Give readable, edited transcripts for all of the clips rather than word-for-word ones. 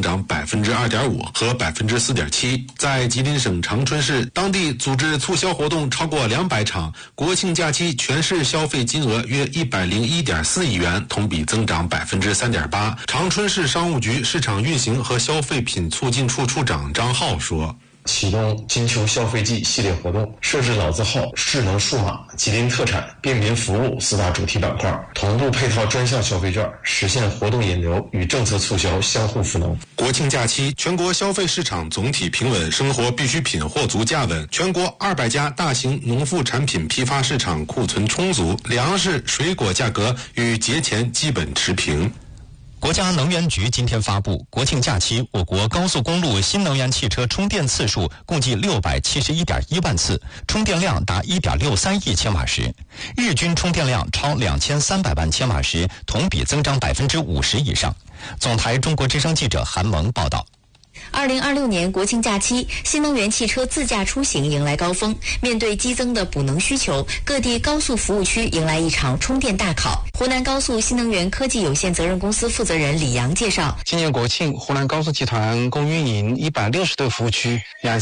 长2.5%和4.7%。在吉林省长春市，当地组织促销活动超过200场，国庆假期全市消费金额约101.4亿元，同比增长3.8%。长春市商务局市场运行和消费品促进处处长张浩说， 启动金秋消费季系列活动，设置老字号、智能数码、吉林特产、便民服务4大主题板块，同步配套专项消费券，实现活动引流与政策促销相互赋能。 国庆假期，全国消费市场总体平稳，生活必需品货足价稳，全国200家大型农副产品批发市场库存充足，粮食、水果价格与节前基本持平。 国家能源局今天发布，国庆假期我国高速公路新能源汽车充电次数共计671.1万次，充电量达1.63亿千瓦时，日均充电量超2300万千瓦时，同比增长50%以上。总台中国之声记者韩萌报道。 2026年国庆假期，新能源汽车自驾出行迎来高峰。面对激增的补能需求，各地高速服务区迎来一场充电大考。湖南高速新能源科技有限责任公司负责人李阳介绍， 今年国庆，湖南高速集团共运营160对服务区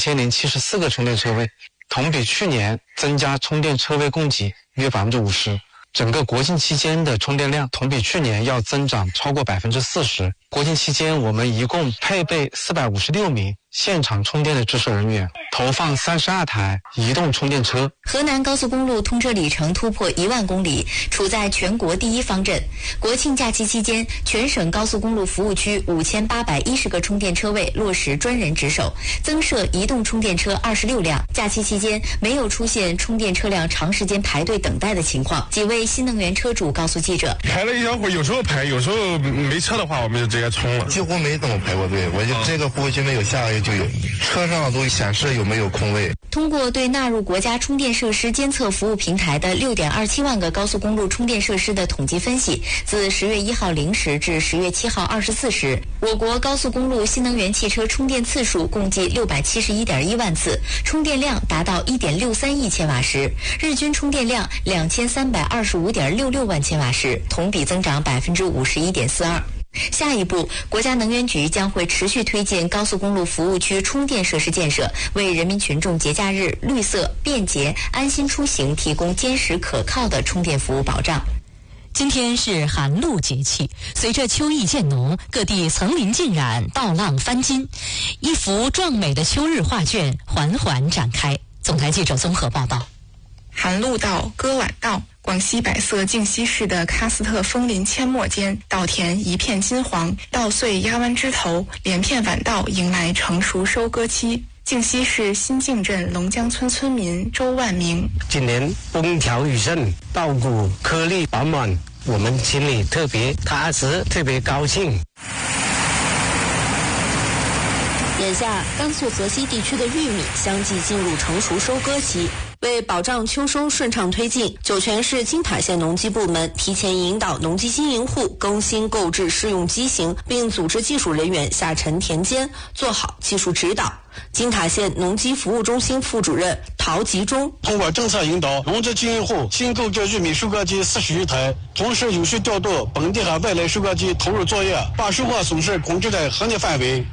，2074个充电车位，同比去年增加充电车位供给约50%。整个国庆期间的充电量同比去年要增长超过40%。国庆期间，我们一共配备456名现场充电的支持人员，投放32台移动充电车。 河南高速公路通车里程突破1万公里，处在全国第一方阵。国庆假期期间，全省高速公路服务区5810个充电车位落实专人值守，增设移动充电车26辆。假期期间没有出现充电车辆长时间排队等待的情况。几位新能源车主告诉记者， 排了一小会儿，有时候排，有时候没车的话，我们就直接充了。 几乎没怎么排过队，我就这个服务区没有，下个月就有，车上都显示有没有空位。 通过对纳入国家充电设施监测服务平台的6.27万个高速公路充电设施的统计分析，自10月1号0时至10月7号24时，我国高速公路新能源汽车充电次数共计671.1万次，充电量达到1.63亿千瓦时，日均充电量2325.66万千瓦时，同比增长51.42%。下一步，国家能源局将会持续推进高速公路服务区充电设施建设，为人民群众节假日绿色、便捷、安心出行提供坚实可靠的充电服务保障。 今天是寒露节气，随着秋意渐浓，各地层林尽染，稻浪翻金，一幅壮美的秋日画卷缓缓展开。总台记者综合报道。 寒露到，歌晚到。广西百色靖西市的喀斯特枫林阡陌间，稻田一片金黄，稻穗压弯枝头，连片晚稻迎来成熟收割期。靖西市新靖镇龙江村村民周万明， 今年风调雨顺，稻谷颗粒饱满，我们心里特别踏实，特别高兴。 眼下，甘肃河西地区的玉米相继进入成熟收割期。为保障秋收顺畅推进，酒泉市金塔县农机部门提前引导农机经营户更新购置适用机型，并组织技术人员下沉田间，做好技术指导。金塔县农机服务中心副主任陶吉忠， 通过政策引导，农机经营户新购置玉米收割机41台，同时有序调度本地和外来收割机投入作业，把收获损失控制在合理范围。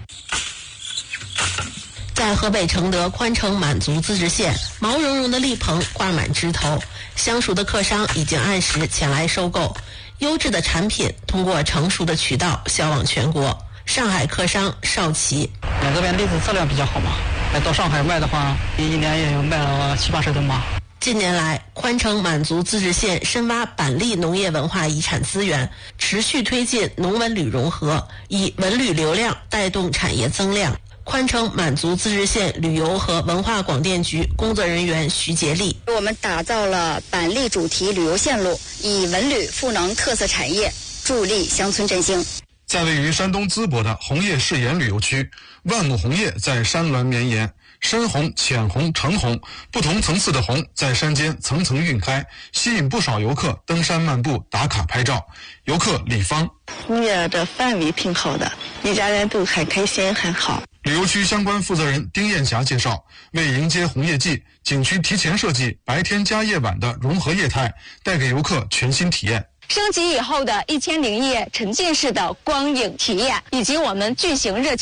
在河北承德宽城满族自治县，毛茸茸的栗棚挂满枝头，相熟的客商已经按时前来收购，优质的产品通过成熟的渠道销往全国。上海客商邵琦， 我这边栗子质量比较好嘛，到上海卖的话，一年也有卖了70-80吨吧。 近年来，宽城满族自治县深挖板栗农业文化遗产资源，持续推进农文旅融合，以文旅流量带动产业增量。宽城满族自治县旅游和文化广电局工作人员徐杰丽， 我们打造了板栗主题旅游线路，以文旅赋能特色产业，助力乡村振兴。 在位于山东淄博的红叶誓言旅游区，万亩红叶在山峦绵延，深红、浅红、橙红，不同层次的红在山间层层晕开，吸引不少游客登山漫步打卡拍照。游客李芳， 红叶的范围挺好的，一家人都很开心很好。 旅游区相关负责人丁艳霞介绍，为迎接红叶季，景区提前设计白天加夜晚的融合业态，带给游客全新体验。 升级以后的1001夜沉浸式的光影体验，以及我们巨型热